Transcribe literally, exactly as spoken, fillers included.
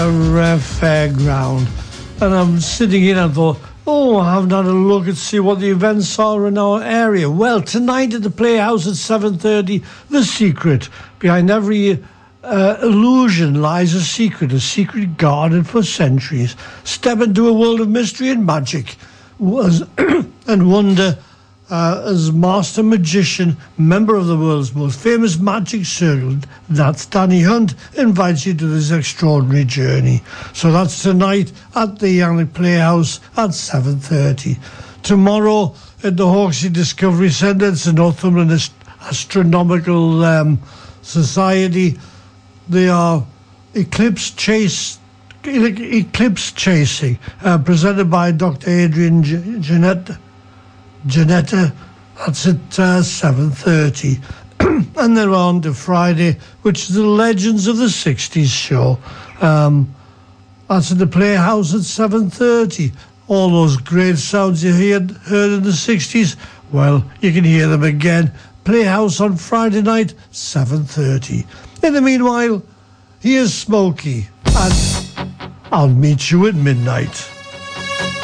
uh, fairground, and I'm sitting in and thought, oh, I haven't had a look and see what the events are in our area. Well, tonight at the Playhouse at seven thirty, The Secret. Behind every uh, illusion lies a secret, a secret guarded for centuries. Step into a world of mystery and magic was and wonder uh, as master magician, member of the world's most famous magic circle, that's Danny Hunt, invites you to this extraordinary journey. So that's tonight at the Yannick Playhouse at seven thirty. Tomorrow at the Hawksey Discovery Centre, it's the Northumberland Ast- Astronomical um, Society. They are eclipse chase, eclipse chasing, uh, presented by Doctor Adrian J- Janetta. Janetta, that's at uh, seven thirty. And they're on to Friday, which is the Legends of the sixties show. Um, that's at the Playhouse at seven thirty. All those great sounds you heard, heard in the sixties, well, you can hear them again. Playhouse on Friday night, seven thirty. In the meanwhile, here's Smokey, and I'll meet you at midnight.